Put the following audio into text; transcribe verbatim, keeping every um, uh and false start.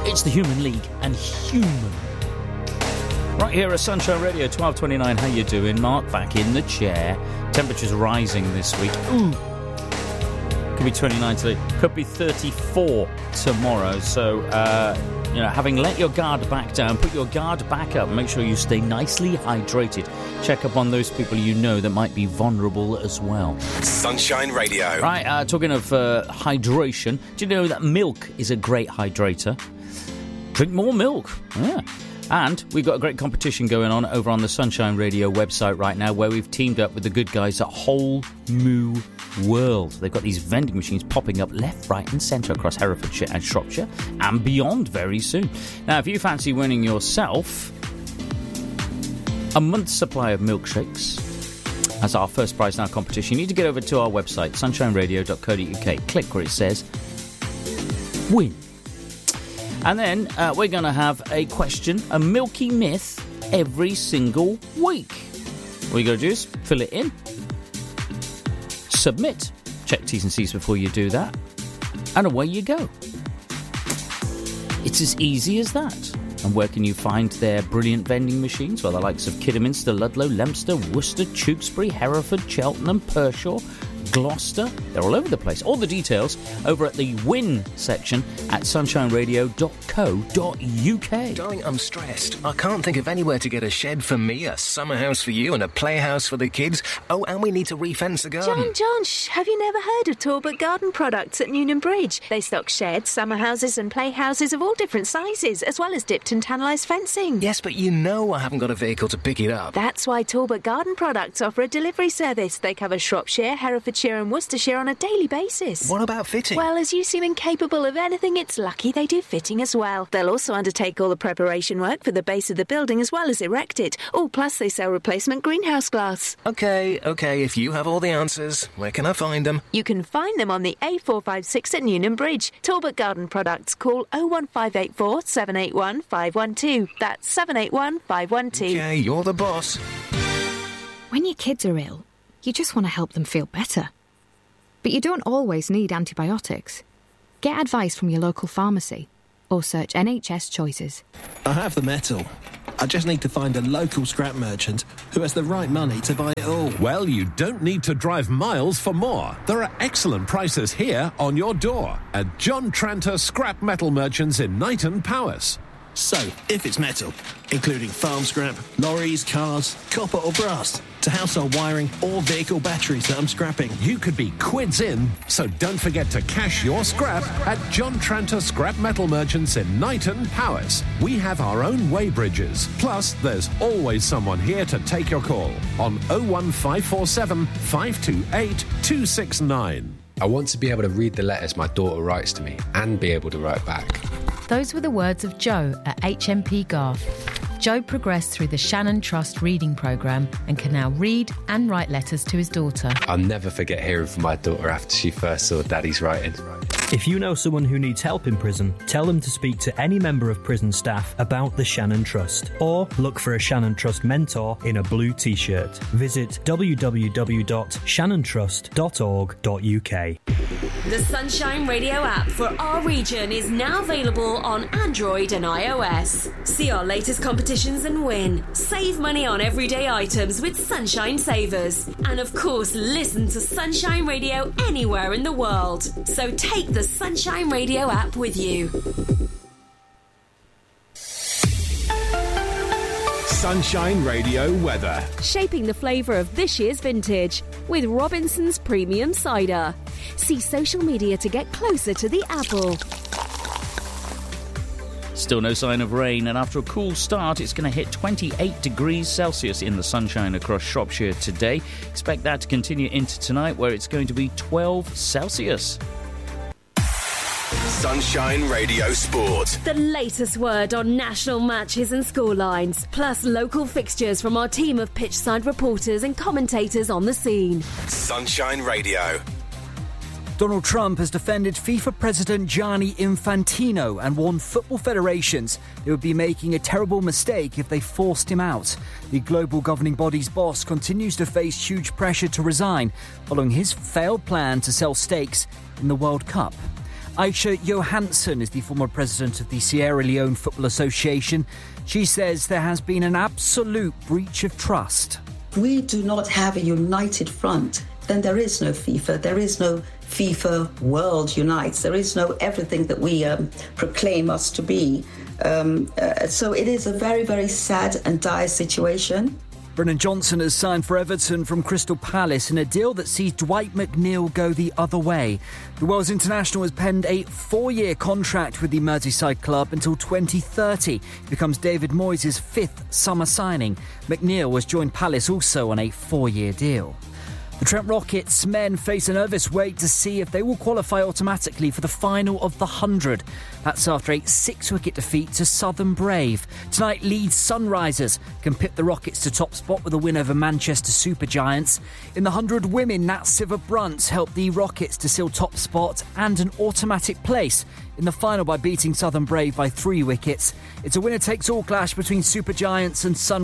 It's the Human League and Human. Right here at Sunshine Radio, twelve twenty-nine. How you doing? Mark back in the chair. Temperatures rising this week. Ooh. Could be twenty-nine today. Could be thirty-four tomorrow. So, uh, you know, having let your guard back down, put your guard back up. Make sure you stay nicely hydrated. Check up on those people you know that might be vulnerable as well. Sunshine Radio. Right, uh, talking of uh, hydration, do you know that milk is a great hydrator? Drink more milk. Yeah. And we've got a great competition going on over on the Sunshine Radio website right now, where we've teamed up with the good guys at Whole Moo World. They've got these vending machines popping up left, right and centre across Herefordshire and Shropshire and beyond very soon. Now, if you fancy winning yourself a month's supply of milkshakes as our first prize in our competition, you need to get over to our website, sunshine radio dot co dot uk. Click where it says win. And then uh, we're going to have a question, a milky myth, every single week. All you got to do is fill it in, submit, check T's and C's before you do that, and away you go. It's as easy as that. And where can you find their brilliant vending machines? Well, the likes of Kidderminster, Ludlow, Leominster, Worcester, Tewkesbury, Hereford, Cheltenham, Pershore, Gloucester. They're all over the place. All the details over at the win section at sunshine radio dot co dot uk. Darling, I'm stressed. I can't think of anywhere to get a shed for me, a summer house for you, and a playhouse for the kids. Oh, and we need to refence the garden. John, John, shh, have you never heard of Talbot Garden Products at Newnham Bridge? They stock sheds, summer houses and playhouses of all different sizes, as well as dipped and tannalised fencing. Yes, but you know I haven't got a vehicle to pick it up. That's why Talbot Garden Products offer a delivery service. They cover Shropshire, Herefordshire and Worcestershire on a daily basis. What about fitting? Well, as you seem incapable of anything, it's lucky they do fitting as well. They'll also undertake all the preparation work for the base of the building as well as erect it. Oh, plus they sell replacement greenhouse glass. OK, OK, if you have all the answers, where can I find them? You can find them on the A four five six at Newnham Bridge. Talbot Garden Products. Call oh one five eight four, seven eight one, five one two. That's seven eight one, five one two. OK, you're the boss. When your kids are ill, you just want to help them feel better. But you don't always need antibiotics. Get advice from your local pharmacy or search N H S Choices. I have the metal. I just need to find a local scrap merchant who has the right money to buy it all. Well, you don't need to drive miles for more. There are excellent prices here on your door at John Tranter Scrap Metal Merchants in Knighton Powys. So, if it's metal, including farm scrap, lorries, cars, copper or brass, to household wiring or vehicle batteries that I'm scrapping, you could be quids in, so don't forget to cash your scrap at John Tranter Scrap Metal Merchants in Knighton Powys. We have our own weighbridges, plus there's always someone here to take your call on oh one five four seven, five two eight, two six nine. I want to be able to read the letters my daughter writes to me and be able to write back. Those were the words of Joe at H M P Garth. Joe progressed through the Shannon Trust reading programme and can now read and write letters to his daughter. I'll never forget hearing from my daughter after she first saw Daddy's writing. If you know someone who needs help in prison, tell them to speak to any member of prison staff about the Shannon Trust, or look for a Shannon Trust mentor in a blue t-shirt. Visit w w w dot shannon trust dot org dot u k. The Sunshine Radio app for our region is now available on Android and iOS. See our latest competitions and win. Save money on everyday items with Sunshine Savers. And of course, listen to Sunshine Radio anywhere in the world. So take the Sunshine Radio app with you. Sunshine Radio weather. Shaping the flavour of this year's vintage with Robinson's Premium Cider. See social media to get closer to the apple. Still no sign of rain, and after a cool start, it's going to hit twenty-eight degrees Celsius in the sunshine across Shropshire today. Expect that to continue into tonight, where it's going to be twelve Celsius. Sunshine Radio Sport. The latest word on national matches and scorelines, plus local fixtures from our team of pitchside reporters and commentators on the scene. Sunshine Radio. Donald Trump has defended FIFA President Gianni Infantino and warned football federations they would be making a terrible mistake if they forced him out. The global governing body's boss continues to face huge pressure to resign following his failed plan to sell stakes in the World Cup. Aisha Johansson is the former president of the Sierra Leone Football Association. She says there has been an absolute breach of trust. If we do not have a united front, then there is no FIFA, there is no FIFA World Unites, there is no everything that we um, proclaim us to be. Um, uh, so it is a very, very sad and dire situation. Brennan Johnson has signed for Everton from Crystal Palace in a deal that sees Dwight McNeil go the other way. The Wales international has penned a four-year contract with the Merseyside club until twenty thirty. It becomes David Moyes' fifth summer signing. McNeil has joined Palace also on a four-year deal. The Trent Rockets men face a nervous wait to see if they will qualify automatically for the final of the hundred. That's after a six-wicket defeat to Southern Brave. Tonight, Leeds Sunrisers can pip the Rockets to top spot with a win over Manchester Supergiants. In the hundred women, Nat Sciver-Brunt helped the Rockets to seal top spot and an automatic place in the final by beating Southern Brave by three wickets. It's a winner-takes-all clash between Supergiants and Sun.